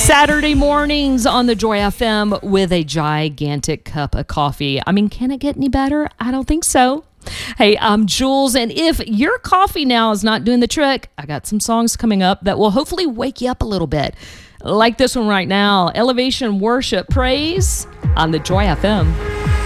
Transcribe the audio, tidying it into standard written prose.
Saturday mornings on the Joy FM with a gigantic cup of coffee. I mean, can it get any better? I don't think so. Hey, I'm Jules, and if your coffee now is not doing the trick, I got some songs coming up that will hopefully wake you up a little bit. Like this one right now, Elevation Worship Praise on the Joy FM.